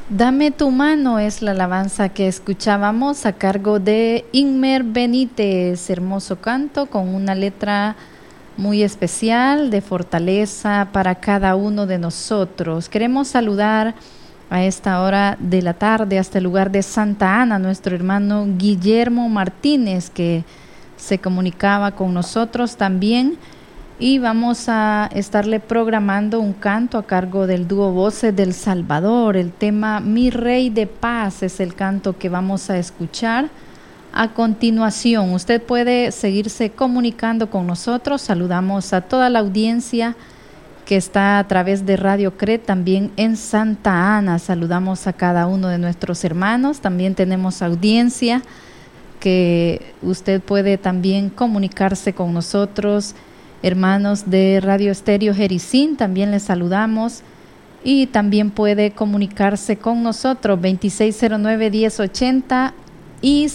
Dame tu mano es la alabanza que escuchábamos a cargo de Inmer Benítez. Hermoso canto con una letra muy especial de fortaleza para cada uno de nosotros. Queremos saludar a esta hora de la tarde hasta el lugar de Santa Ana nuestro hermano Guillermo Martínez, que se comunicaba con nosotros también. Y vamos a estarle programando un canto a cargo del dúo Voces del Salvador. El tema Mi Rey de Paz es el canto que vamos a escuchar a continuación. Usted puede seguirse comunicando con nosotros. Saludamos a toda la audiencia que está a través de Radio CRE también en Santa Ana. Saludamos a cada uno de nuestros hermanos. También tenemos audiencia que usted puede también comunicarse con nosotros. Hermanos de Radio Estéreo Jericín, también les saludamos y también puede comunicarse con nosotros 2609-1080 y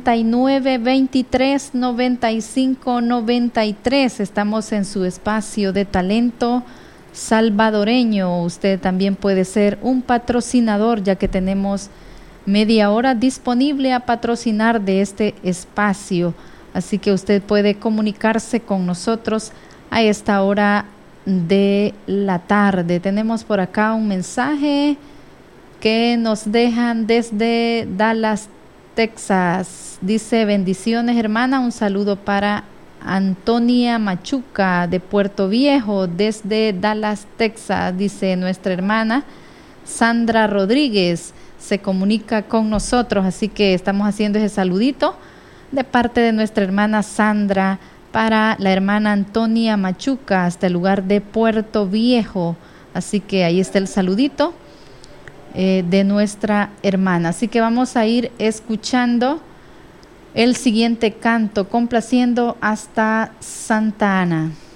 7923-9593. Estamos en su espacio de talento salvadoreño. Usted también puede ser un patrocinador, ya que tenemos media hora disponible a patrocinar de este espacio. Así que usted puede comunicarse con nosotros a esta hora de la tarde. Tenemos por acá un mensaje que nos dejan desde Dallas, Texas. Dice: bendiciones, hermana. Un saludo para Antonia Machuca de Puerto Viejo, desde Dallas, Texas. Dice nuestra hermana Sandra Rodríguez. Se comunica con nosotros, así que estamos haciendo ese saludito de parte de nuestra hermana Sandra para la hermana Antonia Machuca hasta el lugar de Puerto Viejo. Así que ahí está el saludito de nuestra hermana. Así que vamos a ir escuchando el siguiente canto, complaciendo hasta Santa Ana.